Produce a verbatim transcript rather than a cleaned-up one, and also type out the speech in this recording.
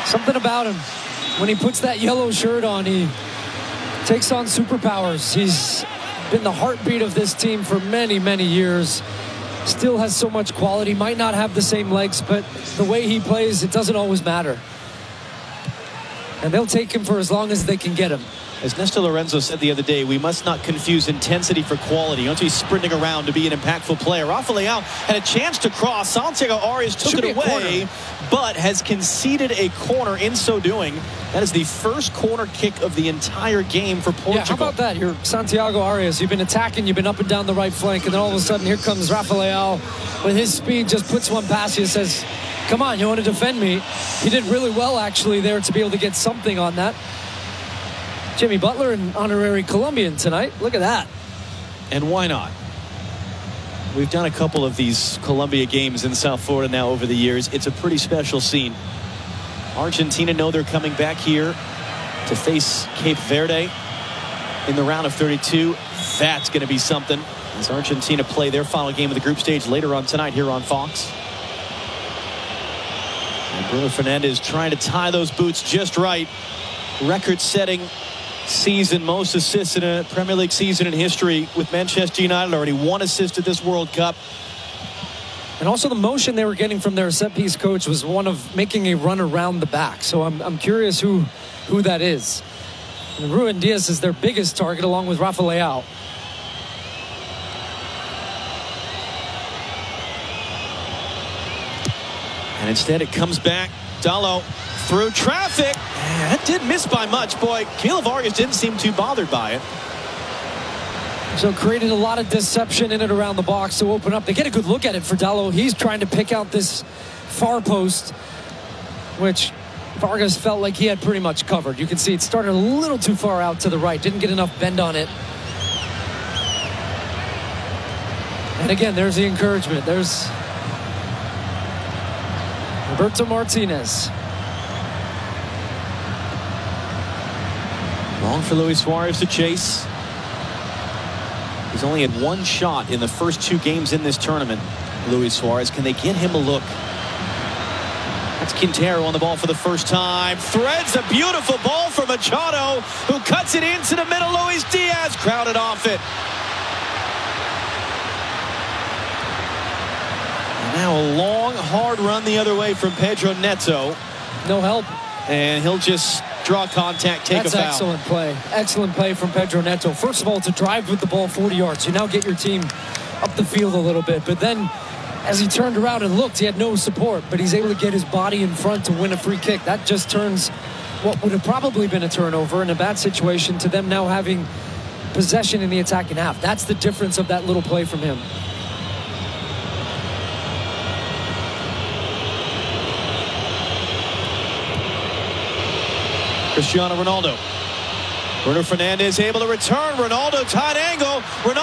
Something about him. When he puts that yellow shirt on, he takes on superpowers. He's been the heartbeat of this team for many, many years. Still has so much quality. Might not have the same legs, but the way he plays, it doesn't always matter. And they'll take him for as long as they can get him. As Nestor Lorenzo said the other day, we must not confuse intensity for quality. You don't have to be sprinting around to be an impactful player. Rafa Leão had a chance to cross. Santiago Arias took it away, but has conceded a corner in so doing. That is the first corner kick of the entire game for Portugal. Yeah, how about that? You're Santiago Arias. You've been attacking. You've been up and down the right flank. And then all of a sudden, here comes Rafa Leão with his speed. Just puts one past you, says, come on, you want to defend me? He did really well, actually, there to be able to get something on that. Jimmy Butler, an honorary Colombian tonight. Look at that. And why not? We've done a couple of these Colombia games in South Florida now over the years. It's a pretty special scene. Argentina know they're coming back here to face Cape Verde in the round of thirty-two. That's going to be something as Argentina play their final game of the group stage later on tonight here on Fox. And Bruno Fernandes trying to tie those boots just right. Record-setting season, most assists in a Premier League season in history with Manchester United. Already one assist at this World Cup. And also the motion they were getting from their set-piece coach was one of making a run around the back. So I'm, I'm curious who, who that is. And Ruben Diaz is their biggest target along with Rafa Leão. And instead it comes back. Dalot through traffic. That did miss by much. Boy, Keylor Vargas didn't seem too bothered by it. So created a lot of deception in and around the box to open up. They get a good look at it for Dalot. He's trying to pick out this far post, which Vargas felt like he had pretty much covered. You can see it started a little too far out to the right. Didn't get enough bend on it. And again, there's the encouragement. There's Roberto Martinez. Long for Luis Suarez to chase. He's only had one shot in the first two games in this tournament. Luis Suarez, can they get him a look? That's Quintero on the ball for the first time. Threads a beautiful ball for Machado, who cuts it into the middle. Luis Diaz crowded off it. And now a long, hard run the other way from Pedro Neto. No help. And he'll just draw contact, take That's a foul. Excellent play. Excellent play from Pedro Neto. First of all, to drive with the ball forty yards. You now get your team up the field a little bit. But then, as he turned around and looked, he had no support. But he's able to get his body in front to win a free kick. That just turns what would have probably been a turnover in a bad situation to them now having possession in the attacking half. That's the difference of that little play from him. Cristiano Ronaldo. Bruno Fernandes able to return. Ronaldo tight angle. Ronaldo